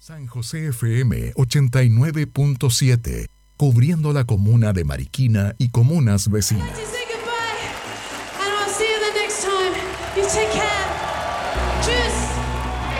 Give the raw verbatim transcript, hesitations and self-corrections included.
San José F M ochenta y nueve punto siete, cubriendo la comuna de Mariquina y comunas vecinas. I'd like to say goodbye, and I'll see you the next time. You take care.